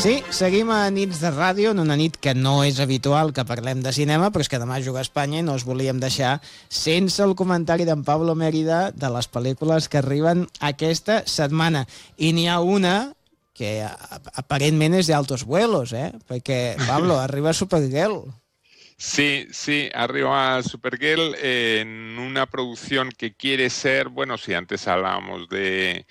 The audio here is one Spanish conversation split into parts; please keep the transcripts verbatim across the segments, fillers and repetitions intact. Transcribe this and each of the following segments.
Sí, seguim a Nits de Ràdio, en una nit que no és habitual que parlem de cinema, però és que demà juga a Espanya i no us volíem deixar sense el comentari d'en Pablo Mérida de les pel·lícules que arriben aquesta setmana. I n'hi ha una que aparentment és d'altos vuelos, eh? Perquè, Pablo, arriba Supergirl. Sí, sí, arriba Supergirl en una producción que quiere ser, bueno, si antes hablábamos de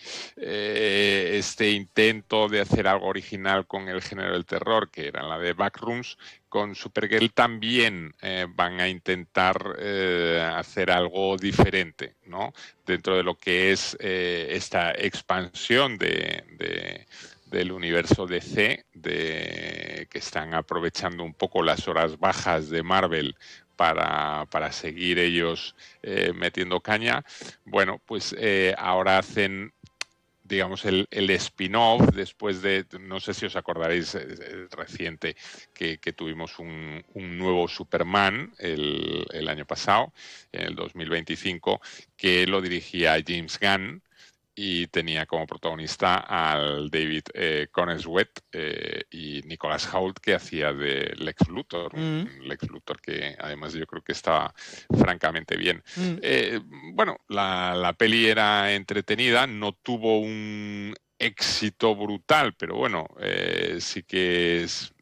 eh, este intento de hacer algo original con el género del terror, que era la de Backrooms, con Supergirl también eh, van a intentar eh, hacer algo diferente, ¿no? Dentro de lo que es eh, esta expansión de... de del universo D C, de, que están aprovechando un poco las horas bajas de Marvel para, para seguir ellos eh, metiendo caña. Bueno, pues eh, ahora hacen, digamos, el, el spin-off después de, no sé si os acordaréis, eh, reciente, que, que tuvimos un, un nuevo Superman el, el año pasado, en el dos mil veinticinco, que lo dirigía James Gunn, y tenía como protagonista al David eh, Corenswet eh, y Nicholas Hoult, que hacía de Lex Luthor, mm. un Lex Luthor que además yo creo que estaba francamente bien. Mm. Eh, bueno, la, la peli era entretenida, no tuvo un éxito brutal, pero bueno, eh, sí que es...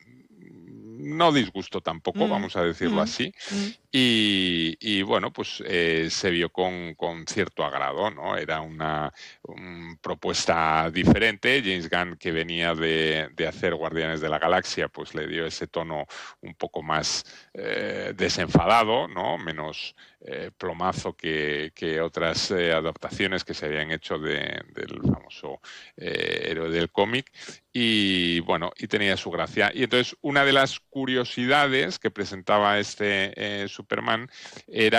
no disgusto tampoco, mm. vamos a decirlo mm. así. Mm. Y, y bueno, pues eh, se vio con, con cierto agrado, ¿no? Era una un propuesta diferente. James Gunn, que venía de, de hacer Guardianes de la Galaxia, pues le dio ese tono un poco más eh, desenfadado, ¿no? Menos eh, plomazo que, que otras eh, adaptaciones que se habían hecho de, del famoso eh, héroe del cómic. Y bueno, y tenía su gracia. Y entonces una de las curiosidades que presentaba este eh, Superman era